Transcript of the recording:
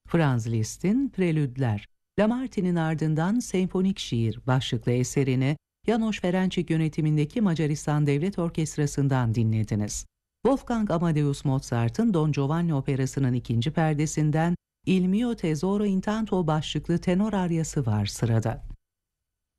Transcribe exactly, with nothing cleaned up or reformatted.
Franz Liszt'in Prelüdler, Lamartine'in ardından Senfonik Şiir başlıklı eserini János Ferencsik yönetimindeki Macaristan Devlet Orkestrası'ndan dinlediniz. Wolfgang Amadeus Mozart'ın Don Giovanni operasının ikinci perdesinden Il mio tesoro intanto başlıklı tenor aryası var sırada.